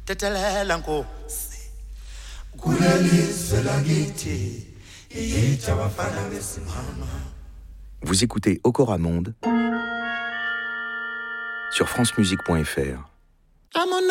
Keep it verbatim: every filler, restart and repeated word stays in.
tetelela nkosi kulelizwe lakithi iyitha bafana besimama. Vous écoutez Okora Monde sur francemusique point f r.